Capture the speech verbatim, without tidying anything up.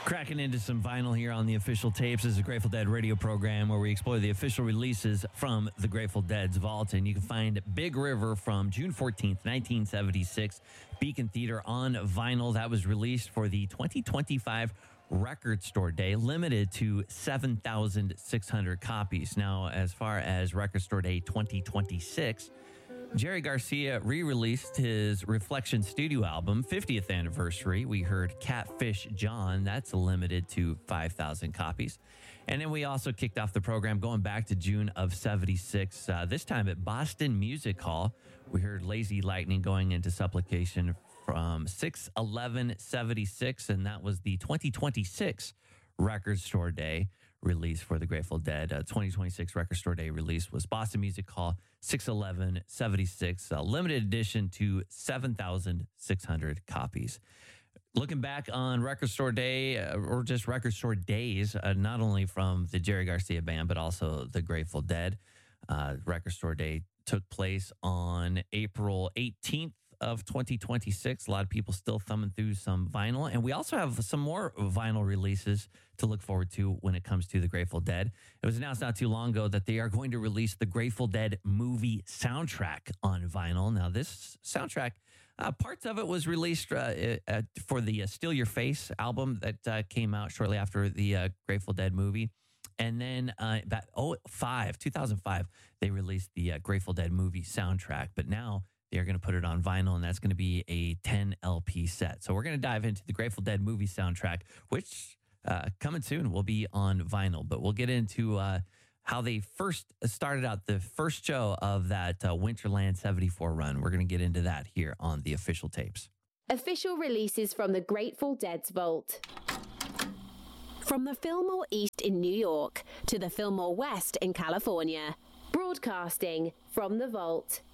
Cracking into some vinyl here on the Official Tapes. This is a Grateful Dead radio program where we explore the official releases from the Grateful Dead's vault. And you can find Big River from June fourteenth, nineteen seventy-six, Beacon Theater on vinyl. That was released for the twenty twenty-five Record Store Day, limited to seven thousand six hundred copies. Now, as far as Record Store Day twenty twenty-six, Jerry Garcia re-released his Reflection studio album, fiftieth anniversary. We heard Catfish John. That's limited to five thousand copies. And then we also kicked off the program going back to June of seventy-six, uh, this time at Boston Music Hall. We heard Lazy Lightning going into Supplication from six eleven seventy-six, and that was the twenty twenty-six Record Store Day release for the Grateful Dead. Uh, twenty twenty-six Record Store Day release was Boston Music Hall, six eleven seventy-six, a limited edition to seven thousand six hundred copies. Looking back on Record Store Day, uh, or just Record Store Days, uh, not only from the Jerry Garcia Band, but also the Grateful Dead. Uh, Record Store Day took place on April eighteenth of twenty twenty-six. A lot of people still thumbing through some vinyl. And we also have some more vinyl releases to look forward to when it comes to the Grateful Dead. It was announced not too long ago that they are going to release the Grateful Dead movie soundtrack on vinyl. Now, this soundtrack, uh, parts of it was released uh, uh, for the uh, Steal Your Face album that uh, came out shortly after the uh, Grateful Dead movie. And then uh, about oh, five, two thousand five, they released the uh, Grateful Dead movie soundtrack. But now they're going to put it on vinyl, and that's going to be a ten L P set. So we're going to dive into the Grateful Dead movie soundtrack, which uh, coming soon will be on vinyl. But we'll get into uh, how they first started out the first show of that uh, Winterland seventy-four run. We're going to get into that here on the Official Tapes. Official releases from the Grateful Dead's vault. From the Fillmore East in New York to the Fillmore West in California. Broadcasting from the vault.